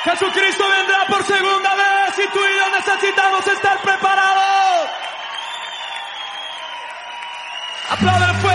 Jesucristo vendrá por segunda vez y tú y yo necesitamos estar preparados. Aplaudan fuerte.